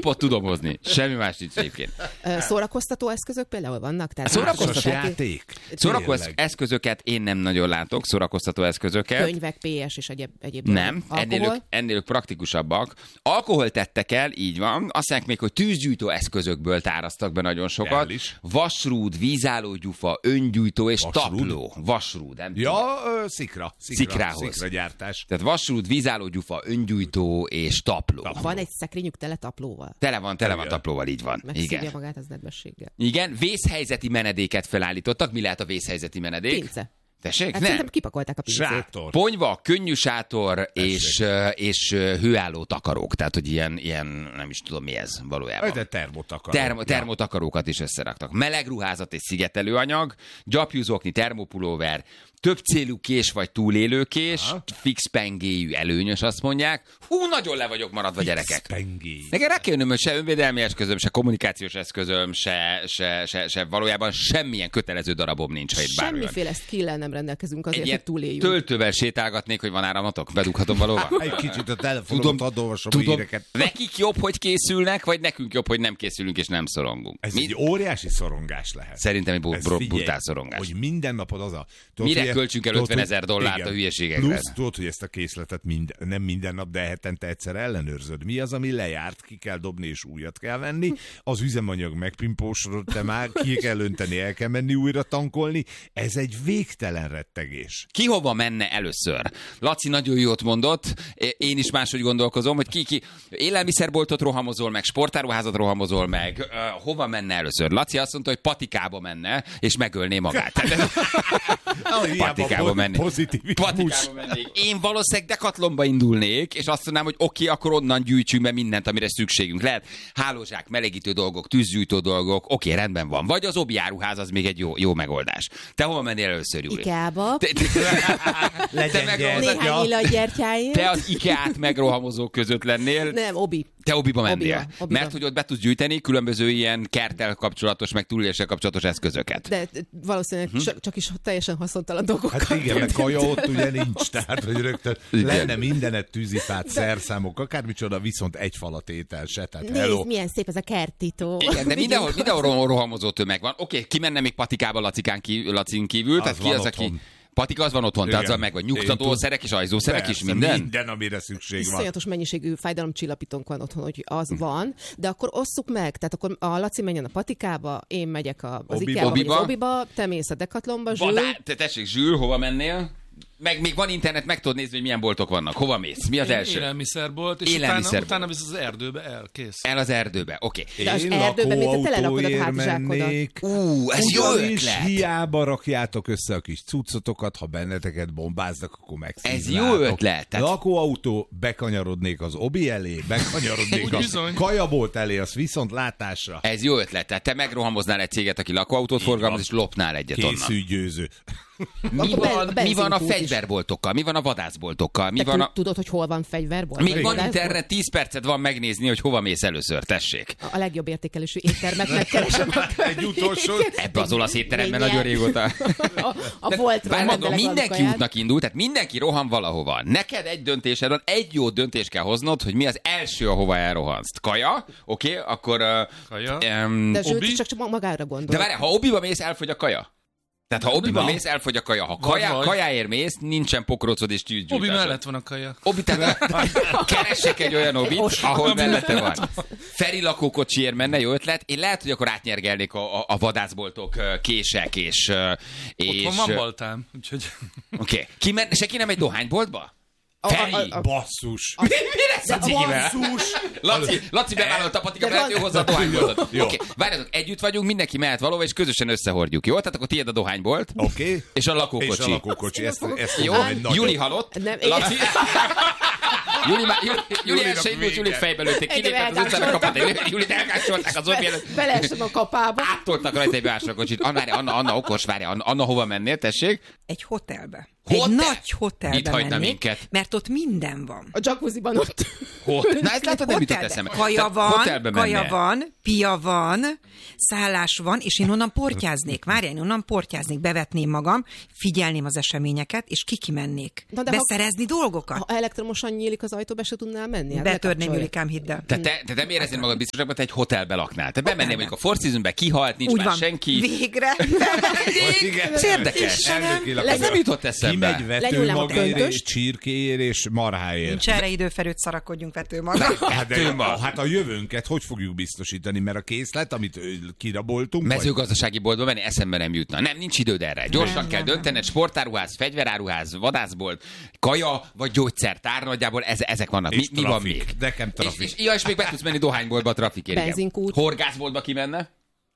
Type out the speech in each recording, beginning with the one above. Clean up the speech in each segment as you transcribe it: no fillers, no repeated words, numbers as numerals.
tippot tudom hozni. Semmi más nincs egyébként. Szórakoztató eszközök például vannak? Tehát Szórakoztató eszközöket én nem nagyon látok, szórakoztató eszközöket. Könyvek, PS és egyéb. Nem, ennél ők praktikusabbak. Alkohol tettek el, így van. Azt mondják még, hogy tűzgyújtó eszközökből tárasztak be nagyon sokat. Vasrúd, vízállógyufa, öngyújtó és tapló. Vasrúd, nem tudom. Szikragyártás. Tehát vasrúd, vízállógyufa, öngyújtó és tapló. Van egy szekrényük tele taplóval? Tele van taplóval, így van. Megszívja magát az nedvességgel. Igen, vészhelyzeti menedéket felállítottak. Mi lehet a vészhelyzeti menedék? Pince. Tessék? Hát nem. szerintem kipakolták a pincét. Sátor. Ponyva, könnyű sátor és hőálló takarók. Tehát, hogy ilyen, nem is tudom mi ez valójában. De termotakarók. Termotakarókat is összeraktak. Meleg ruházat és szigetelőanyag, gyapjúzokni, termopulóver, több célú kés vagy túlélőkés, fix pengéjű előnyös, azt mondják. Hú, nagyon le vagyok maradva, gyerekek. Nekem rá kell jönnöm, hogy se önvédelmi eszközöm, se kommunikációs eszközöm, se valójában semmilyen kötelező darabom nincs, ha itt bármi van. Semmiféle skill-el nem rendelkezünk azért, hogy túléljünk. Töltővel sétálgatnék, hogy van áramatok? Bedughatom valóban? Egy kicsit a telefonomat adolvasom a híreket. Nekik jobb, hogy készülnek, vagy nekünk jobb, hogy nem készülünk és nem szorongunk? Ez egy óriási szorongás lehet. Szerintem egy brutál szorongás. Hogy minden napod az a... Mire költsünk el $50,000 a hülyeségekre? Plusz tudod, hogy ezt a készletet nem minden nap, de hetente egyszer ellenőrzöd. Mi az, ami lejárt, ki kell dobni és újat kell venni. Az üzemanyag megpimpósodott, te már ki kell önteni, el kell menni újra tankolni. Ez egy végtelen rettegés. Ki hova menne először? Laci nagyon jót mondott, én is máshogy gondolkozom, hogy ki élelmiszerboltot rohamozol meg, sportáruházat rohamozol meg, hova menne először? Laci azt mondta, hogy patikába menne, és megölné magát. Patikába mennék. Patikába mennék. Én valószínűleg Decathlonba indulnék, és azt mondanám, hogy oké, akkor onnan gyűjtsünk be mindent, amire szükségünk lehet. Hálózsák, melegítő dolgok, tűzgyújtó dolgok, oké, rendben van. Vagy az Obi áruház, az még egy jó megoldás. Te hova mennél először, Júli? Ikeába. Néhány illatgyertyáért. Te az Ikeát megrohamozók között lennél. Nem, Obi. Te Obiba mennél. Obiba. Mert hogy ott be tudsz gyűjteni különböző ilyen kerttel kapcsolatos, meg túléléssel kapcsolatos eszközöket. De valószínűleg csak is teljesen haszontalan dolgokkal. Hát igen, meg kaja ott ugye nincs, tehát hogy rögtön lenne mindenet, tűzifát, szerszámok, akármicsoda, viszont egy falatétel se, tehát Nézd, milyen szép ez a kerttító. Igen, de mindenhol rohamozó tömeg van. Oké, ki menne még patikába Lacin kívül? Az tehát ki van az, otthon. aki... Patika az van otthon, tehát az meg vagy nyugtatószerek és ajzószerek is, minden? Minden, amire szükség van. Iszonyatos mennyiségű fájdalomcsillapítónk van otthon, hogy az van, de akkor osszuk meg, tehát akkor a Laci menjen a patikába, én megyek az Ikeába, vagy az Obiba, te mész a Decathlonba, Zsül. Tessék, Zsül, hova mennél? Meg még van internet, meg tudod nézni, hogy milyen boltok vannak. Hova mész? Mi az első? Élelmiszerbolt, és utána visz az erdőbe, kész. El az erdőbe, oké. De az erdőben még te telerakod a hátizsákodat. Ez jó ötlet. Hiába rakjátok össze a kis cuccotokat, ha benneteket bombáznak, akkor megszívnátok. Ez jó ötlet. Lakóautó, bekanyarodnék az Obi elé, bekanyarodnék a kajabolt elé, az viszont látásra. Ez jó ötlet. Tehát te megrohamoznál egy céget, aki lakóautót forgalmaz, és lopnál egyet onnan. Készülj győző. Mi van a fegyverboltokkal? Mi van a vadászboltokkal? Tudod, hogy hol van fegyverbolt? Még van internet, 10 percet van megnézni, hogy hova mész először, tessék. A legjobb értékelésű éttermet megkeresem. Egy utolsó. Ebbe az olasz étteremben nagyon régóta. A volt mindenki útnak indul, tehát mindenki rohan valahova. Neked egy döntésed van, egy jó döntést kell hoznod, hogy mi az első, ahova elrohansz. Kaja? Oké, akkor... Kaja. De Zsült csak magára gondol. De várj, ha Obiba mész, elfogy a kaja. Tehát ha Obiba mész, elfogy a kaja. Ha kajáért mész, nincsen pokrócod és tűzgyújtásod. Obi mellett van a kaja. Keresek egy olyan Obit, ahol mellette van. Feri lakókocsiért menne, jó ötlet. Én lehet, hogy akkor átnyergelnék a vadászboltok, kések és... Otthon van baltám, úgyhogy... Oké. Senki nem egy dohányboltba? Feri! Basszus! Mi lesz a cikivel? Laci bevállalta a patika, mert ő hozza a dohányboltot. Oké, várjatok, együtt vagyunk, mindenki mehet valahova, és közösen összehordjuk, jó? Tehát akkor tiéd a dohánybolt, és a lakókocsi. És a lakókocsi, ezt jó? Júli halott. Laci... Júli el se indult, Júlit fejbe lőtték, kilépett az utcára, kapott egy Júlit elkácsolták az Obi előtt. Beleestem a kapába. Áttoltak rajta egy másra kocsit. Anna okos, várja, Anna hova mennél, tessék? Egy hotelbe. Egy nagy hotelbe mennék, minket? mert ott minden van. A jacuzziban ott. Na ezt látod, nem jutott eszembe. Kaja van, pia van, szállás van, és én onnan portyáznék. Várjál, én onnan portyáznék, bevetném magam, figyelném az eseményeket, és kimennék. Beszerezni dolgokat. Ha elektromosan nyílik az ajtó, be se tudnál menni? Betörném, Julikám, hidd el. Te nem éreznéd magad biztosabban, te egy hotelbe laknál. Te bemennél mondjuk a Four Seasonbe, kihalt, nincs úgy már van. senki. Végre. Ez érdekes. Ez nem jutott eszembe. Kimegy vetőmagért, csirkéért és marháért. Nincs erre időferőt, szarakodjunk vetőmaga. Hát a jövőnket hogy fogjuk biztosítani, mert a készlet, amit kiraboltunk... Mezőgazdasági boltba menni eszembe nem jutna. Nem, nincs időd erre. Gyorsan kell döntened, sportáruház, fegyveráruház, vadászbolt, kaja vagy gyógyszertár, nagyjából ezek vannak. Mi van még? Nekem trafik. És még be tudsz menni dohányboltba a trafikért. Benzinkút. Horgászboltba ki menne?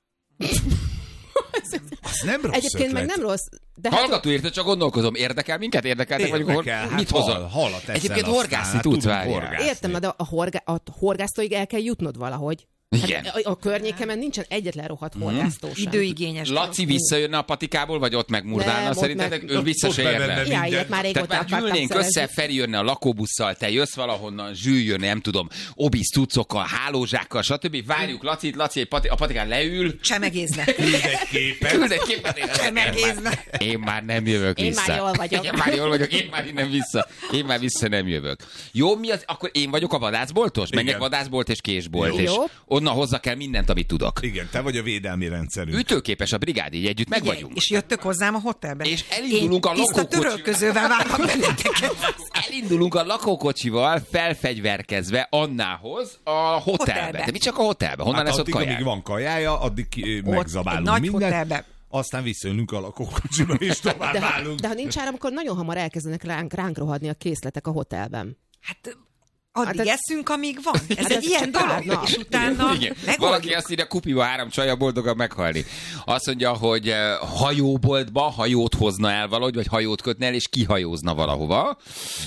Az nem rossz Egyébként ötlet. meg nem rossz. De Hallgató érte, csak gondolkozom. Érdekel minket? Érdekeltek vagyunk? Mit hozol? Halat Egyébként horgászni tudsz, várjál. Értem, de a horgásztóig el kell jutnod valahogy. Igen. Hát a környékemen nincsen egyetlen rohadt horgásztó sem. Időigényes. Laci visszajönne a patikából, vagy ott megmurdálna szerintetek? Ő vissza se érne. Ilyet már régóta Tehát már akartam gyűlnénk szerezni. össze, Feri jönne a lakóbusszal, te jössz valahonnan, Zsül jönne, nem tudom, obisz cuccokkal, hálózsákkal, stb. Várjuk Lacit, Laci a patikán leül. Csemegézne. Küld egy képet. Küld egy képet. Csemegézne. Én már nem jövök vissza. Én már jól vagyok. Én már innen vissza. Én már vissza nem jövök. Jó, mi az? Akkor én vagyok a vadászboltos? Menjek vadászbolt és késbolt. Jó. És onnan hozzá kell mindent, amit tudok. Igen, te vagy a védelmi rendszerünk. Ütőképes a brigád, így együtt meg vagyunk. És jöttök hozzám a hotelbe. És elindulunk a tiszta lakókocsival. törölközővel várlak benneteket. Elindulunk a lakókocsival felfegyverkezve Annához a hotelbe. De mi csak a hotelbe? Honnan lesz ott addig, kaják? amíg van kajája, addig egy megzabálunk nagy mindent. hotelbe. Aztán visszajönünk a lakókocsiba, és tovább állunk. De ha nincs áram, akkor nagyon hamar elkezdenek ránk rohadni a készletek a hotelben. Hát addig Hát eszünk, amíg van. Ez Hát egy ez ilyen csak dolog. pár nap. És utána Igen. Valaki megoldjuk. azt írja, kupiba 3 csaja boldogan meghalni. Azt mondja, hogy hajóboltba hajót hozna el valahogy, vagy hajót kötne el, és kihajózna valahova.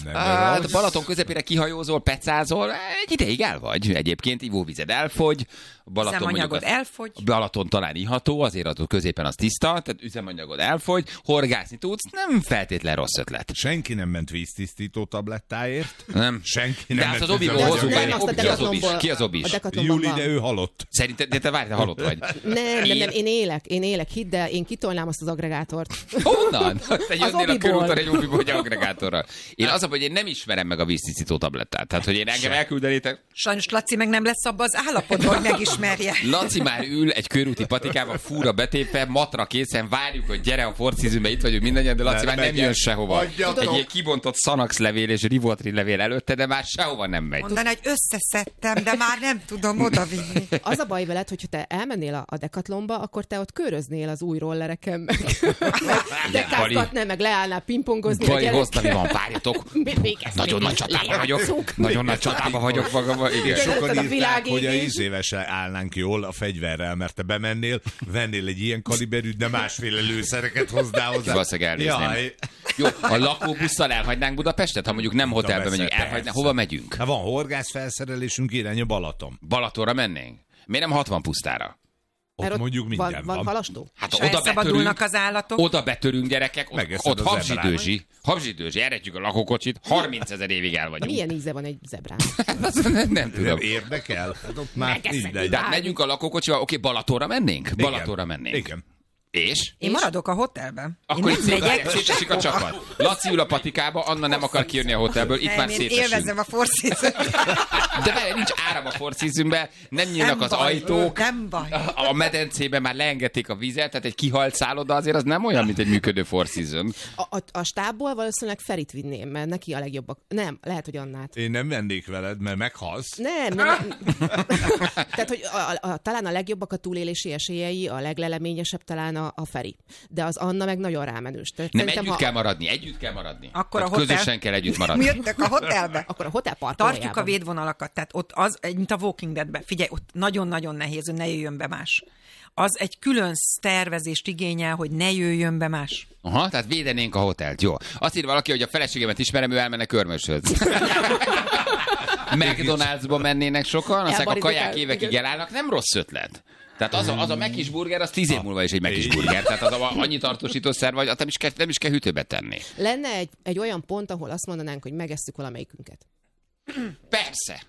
Hát Balaton közepére kihajózol, pecázol, egy ideig el vagy. Egyébként ivóvized elfogy. Üzemanyagod elfogy. Balaton talán iható, azért ott középen az tiszta, tehát üzemanyagod elfogy, horgászni tudsz, nem feltétlen rossz ötlet. Senki nem ment víztisztító tablettáért. Nem. Senki De nem hát ment. az Obiból üzemanyag- hozunk Nem, el. azt a Ki az Obis? Decathlonból- Ki az Obis? a Decathlonban Júli, van. de ő halott. Szerinted, de te várj, te halott vagy. Nem, én élek, hidd el, én kitolnám azt az agregátort. Honnan? Te jönnél a Obiból. körúton egy Obiból, egy agregátorral. Én az, hogy én nem ismerem meg a víztisztító tablettát. Tehát, hogy én engem elküldenétek. Sajnos Laci meg nem lesz abban az állapotban, hogy megismerje. Laci már ül egy körúti patikában, fúra betépve, matra készen, várjuk, hogy gyere a Four Seasonbe, itt vagyunk mindannyian, de Laci már nem megyek. jön sehova. Hagyjatok. Egy ilyen kibontott Xanax levél és Rivotril levél előtte, de már sehova nem megy. Mondaná, hogy összeszedtem, de már nem tudom odavinni. Az a baj veled, hogyha te elmennél a Decathlonba, akkor te ott köröznél az új rollereken, meg dekátgatnál, meg leállnál pingpongozni a Bali gyerekkel. hozta, mi van, várjatok. Nagyon nagy csatában vagyok. Nagyon nagy csatában vagyok magamban. Igen. Igen. Sokan a írták, világégés. hogy a izévesen állnánk jól a fegyverrel, mert te bemennél, vennél egy ilyen kaliberűt, de másféle lőszereket hoznál hozzá. Valószínűleg elnézném. Jaj. Jó, a lakóbusszal elhagynánk Budapestet? Ha mondjuk nem hotelbe Persze, megyünk, elhagynánk. persze. Hova megyünk? Hát van horgászfelszerelésünk, irány a Balaton. Balatonra mennénk? Miért nem 60 pusztára? Ott Mert mondjuk minden van halastó? Hát És ha elszabadulnak az állatok. oda betörünk gyerekek, Megeszed ott a habzsidőzsi, eredjük a lakókocsit, 30 000 évig el vagyunk. Milyen íze van egy zebrán? Nem tudom. Nem érdekel? Hát ott már Megeszed. mindegy. De hát megyünk a lakókocsival, oké, Balatonra mennénk? Balatonra mennénk. Igen. És? Én maradok a hotelben. Akkor Én itt nem megyek szétesik a csapat. Laci ül a patikába, Anna nem akar kijönni a hotelből, itt már én szétesünk. élvezem a Four Seasons. De várj, nincs áram a Four Seasonbe, nem nyílnak Nem az baj, ajtók. nem baj. A medencében már leengedték a vizet, tehát egy kihalt szálloda azért az nem olyan, mint egy működő Four Season. A stábból valószínűleg Ferit vinném, mert neki a legjobbak. Nem, lehet, hogy Annát. Én nem vennék veled, mert meghalsz. Nem. Tehát, hogy talán a legjobbak a túlélési esélyei, a legleleményesebb talán a Feri. De az Anna meg nagyon rámenős. Tehát Nem, szerintem, együtt kell maradni. Akkor a Tehát hotel- közösen kell együtt Mi maradni. jöttök a hotelbe? Akkor a hotel parkolójában. Tartjuk a védvonalakat, tehát ott az, mint a Walking Deadben. Figyelj, ott nagyon-nagyon nehéz, hogy ne jöjjön be más. Az egy külön tervezést igényel, hogy ne jöjjön be más. Aha, tehát védenénk a hotelt. Jó. Azt ír valaki, hogy a feleségemet ismerem, ő elmenne Körmöshöz. McDonald'sba mennének sokan, aztán a kaják évekig elállnak, nem rossz ötlet. Tehát az a Mc's burger, az 10 év múlva is egy Mc's burger. Tehát az annyi tartósítószer vagy, nem is kell hűtőbe tenni. Lenne egy olyan pont, ahol azt mondanánk, hogy megesszük valamelyikünket. Persze.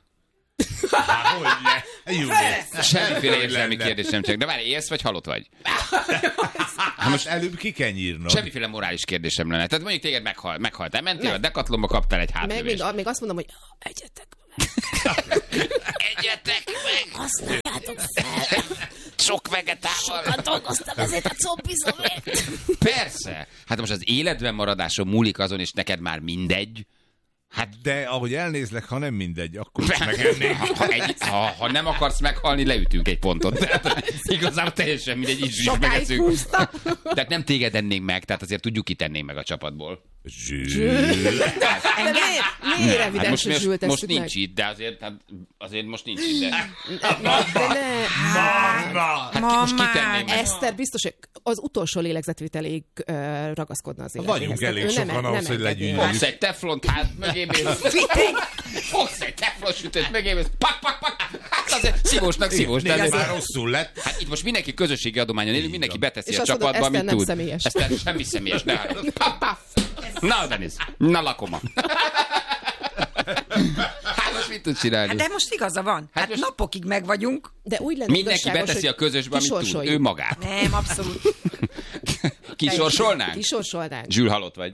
Hogyne. Semmiféle érzelmi kérdés nem csak. De várj, élsz vagy halott vagy? Most előbb ki kell nyírnom. Semmiféle morális kérdésem lenne. Tehát mondjuk téged meghaltál. Mentél a Decathlonba, kaptál egy hátlövést. Még azt mondom, hogy egyetek meg. Egyetek meg! Használjátok fel. Sok vegetával. Sokat dolgoztam ezért a combizomért. Persze. Hát most az életben maradáson múlik azon, és neked már mindegy. Hát de ahogy elnézlek, ha nem mindegy, akkor is megennék. Ha nem akarsz meghalni, leütünk egy pontot. Tehát, igazából teljesen mindegy, így is megeszünk. Tehát nem téged ennénk meg, tehát azért tudjuk, ki tennénk meg a csapatból. Miért evidens, hogy Zsült most nincs itt, de azért most nincs itt. Most kitenném meg. Eszter biztos, hogy az utolsó lélegzetvételéig ragaszkodna az életéhez. Vagyunk elég sokan ahhoz, hogy legyünk. Fogsz egy teflont, hát mögémész. Fogsz egy teflon sütőt, mögémész. Pak. Hát azért szívósnak. Ez már rosszul lett. Hát itt most mindenki közösségi adományon élünk, mindenki beteszi a csapatba, amit tud. Eszter semmi személyes. Na, Denis, na lakoma. Hát most mit tud csinálni? De most igaza van. Hát most napokig meg vagyunk. De úgy lenne mindenki beteszi a közösbe, amit tud. Ő magát. Nem, abszolút. Kisorsolnánk? Kisorsolnánk. Zsül, halott vagy.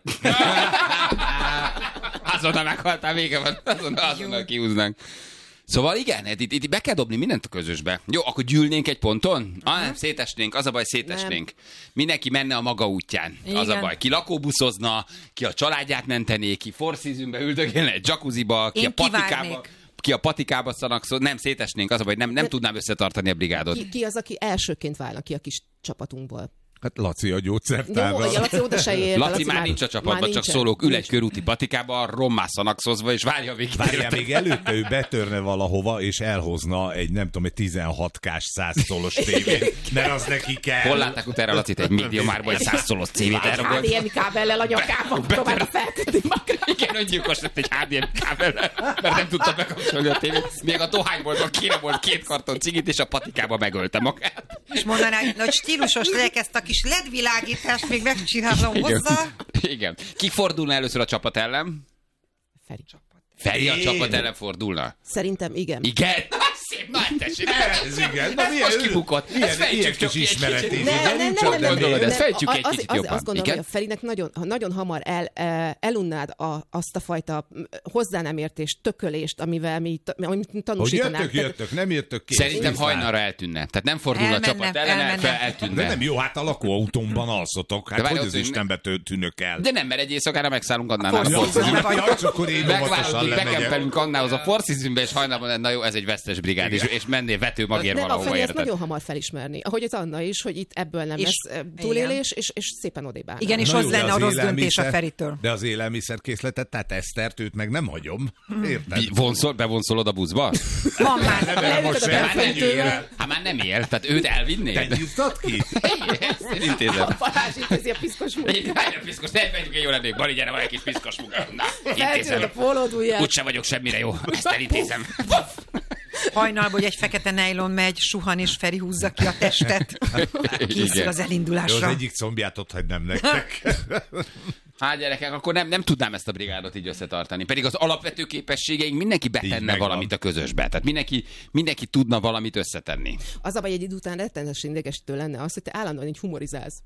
Azonnal meghaltál, vége van. Azonnal kihúznánk. Szóval igen, itt be kell dobni mindent a közösbe. Jó, akkor gyűlnénk egy ponton? Nem, szétesnénk, az a baj, szétesnénk. Mindenki menne a maga útján, igen. Az a baj. Ki lakóbuszozna, ki a családját mentené, ki Four Seasonbe üldögélne egy jacuzziba, ki a patikába szanakszol. Nem, szétesnénk, az a baj, nem tudnám összetartani a brigádot. Ki az, aki elsőként válna ki a kis csapatunkból? Hát Laci a gyógyszertárral. Laci oda se ér. Laci már nincs a csapatban, csak szólók, ül egy körúti patikába, rommá szanakszozva, és várja a végét. Várjál, még előtte ő betörne valahova, és elhozna egy, nem tudom, egy 16K-s 100 szolos tévét, mert az neki kell. Hol látták utána Lacit egy médiumárban, egy 100 szolos tévét elrabolt? HDMI kábellel a nyakában próbálta felkötni magra. Igen, öngyilkos lett egy HDMI kábellel, mert nem tudta bekapcsolni a tévét. Még a dohányboltban kéne volt 2 karton cigit, és a patikába megölte magát. És mondaná, hogy stílusos legyek, ezt a kis LED világítást még megcsinálom hozzá. Igen. Ki fordulna először a csapat ellen? Feri a csapat ellen fordulna? Szerintem igen. Igen? Szép, na tessék. Ez igen. Ez most kibukott. Ezt fejtsük csak ki egy kicsit. Nem gondolod, ezt fejtsük egy kicsit jobban. Azt gondolom, hogy a Ferinek nagyon hamar elunnád azt a fajta hozzá nem értés, tökölést, amit tanúsítanánk. Hogy jöttök, nem jöttök ki. Szerintem hajnalra eltűnne. Tehát nem fordul a csapat ellen, eltűnne. De nem jó, hát a lakóautómban alszotok. Hát hogy az Istenbe tűnök el. De nem, mert egy éjszakára megszállunk annál a Four Seasonbe. Bekempelünk annához a Four Seasonbe, és hajnalban, na jó, ez egy vesztes brigád, és mennél vetőmagért valahova, érted? Nagyon hamar felismerni. Ahogy az Anna is, hogy itt ebből nem lesz túlélés, és szépen odébb áll. Igen, és az lenne a rossz döntés a Feritől. De az élelmiszerkészletet, tehát Esztert, őt meg nem hagyom. Érted? Bevonszolod a buszba? Van már. Hát már nem él, tehát őt elvinnéd. Te nyújtad ki? Én intézem. Balázs intézi a piszkos munkát. Piszkos, ne menjünk egy jó lennék. Bali, gyere, van egy kis piszkos munka. Na, feltűnöd a pólódújját. Úgyse vagyok semmire jó. Ezt elintézem. Hajnalban, hogy egy fekete nejlon megy, suhan és Feri húzza ki a testet. Készül az elindulásra. De az egyik combját ott hagynám nektek. Hát gyerekek, akkor nem tudnám ezt a brigádot így összetartani. Pedig az alapvető képességeink mindenki betenne valamit a közösbe. Tehát mindenki tudna valamit összetenni. Az a baj, egy idő után rettenetesen idegesítő lenne az, hogy te állandóan így humorizálsz.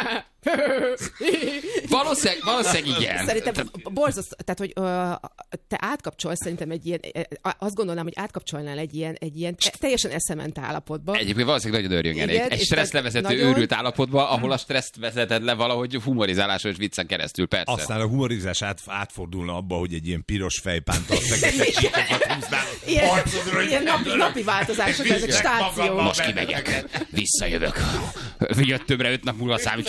Valószínűleg igen. Szerintem borzasztó, tehát hogy te átkapcsolsz szerintem egy ilyen, azt gondolnám, hogy átkapcsolnál egy ilyen teljesen eszement állapotba. Egyébként valószínűleg nagyon örjön egy stresszlevezető őrült állapotba, ahol a stresszt vezeted le valahogy humorizáláson és viccen keresztül. Persze. Aztán a humorizás átfordulna abba, hogy egy ilyen piros fejpántal fekete csíkokat húznál. Ilyen napi változások, ezek stációk. Most kimegyek, visszajövök. Jöttömre 5 nap múlva számítsatok el.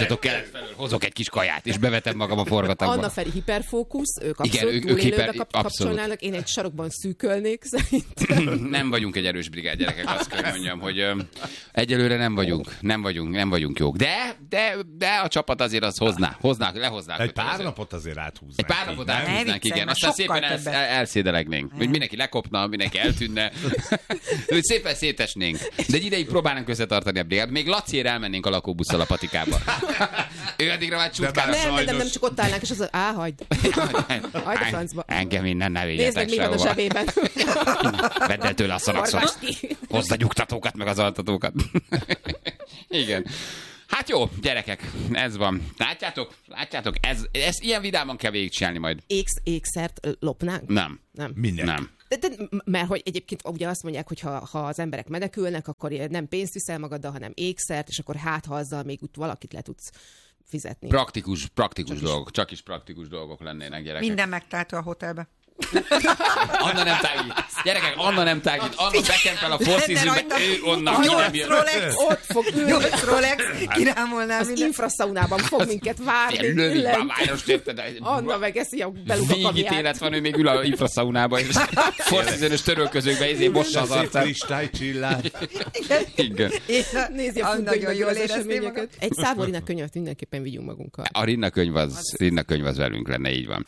Hozok egy kis kaját, és bevetem magam a forgatagba. Anna Feri hiperfókusz, ők abszolút túlélőbe kapcsolnának, én egy sarokban szűkölnék szerintem. Nem vagyunk egy erős brigád, gyerekek, azt kell mondjam, hogy egyelőre nem vagyunk jók. De a csapat azért az lehoznák. Egy pár napot azért áthúznánk. Egy pár napot áthúznánk, igen. Aztán szépen elszédelegnénk. Hogy mindenki lekopna, mindenki eltűnne. Hogy szépen szétesnénk. De egy ideig próbálnánk összetartani a brigádot. Még Laciért elmennénk a lakóbusszal a patikába. Ő addigra már csutkára. Nem, csak ott állnánk, és az hagyd. Hagyd a francba. Engem innen ne vigyetek sehova. Nézd meg, mi van a zsebében. Vedd el tőle a szarakszat. Hozd a nyugtatókat, meg az altatókat. Igen. Hát jó, gyerekek, ez van. Látjátok, ez ilyen vidáman kell végigcsinálni majd. Ékszert lopnánk? Nem. Minden. Nem. Mert hogy egyébként ugye azt mondják, hogy ha az emberek menekülnek, akkor nem pénzt viszel magaddal, hanem ékszert, és akkor ha azzal még úgy valakit le tudsz fizetni. Praktikus dolgok. Csak is praktikus dolgok lennének, gyerekek. Minden megtáltó a hotelbe. Anna nem tágít. Gyerekek, Anna nem tágít. Anna bekempel a Four Seasons-be, ő onnan. 8 Rolex, ott fog ülni. 8 Rolex, kirámolnám. Az infraszaunában fog minket várni. Lövik már város, érted? Anna megeszi a belugakaviát. Végítélet van, ő még ül a infraszaunába, és Four Seasons-ös törölközőkbe mossa az arcát. Kristálycsillár. Igen. Nézi a nagyon az eseményeket. Egy Szávorinak könyvet mindenképpen vigyünk magunkkal. A Rinna könyv az velünk lenne, így van.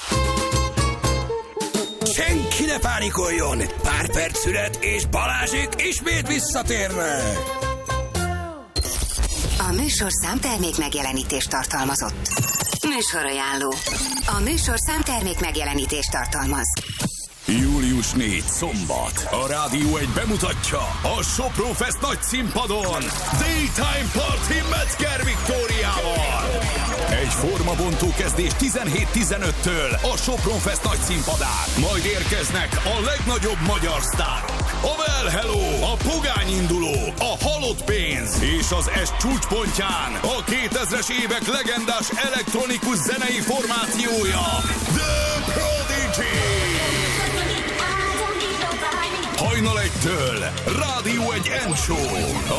Senki ne pánikoljon! Pár perc szület, és Balázsék ismét visszatérnek! A műsor számtermék megjelenítést tartalmazott. Műsorajánló. A műsor számtermék megjelenítést tartalmaz. Július 4 szombat. A Rádió 1 bemutatja a Sopron Fest nagy színpadon Daytime Party Metzger Viktóriával. Egy formabontó kezdés 17-15-től a Sopron Fest nagy színpadán. Majd érkeznek a legnagyobb magyar sztárok. A Well Hello, a Pogány induló, a Halott pénz és az est csúcspontján a 2000-es évek legendás elektronikus zenei formációja The Prodigy. Hajnal 1-től Rádió 1 Endshow.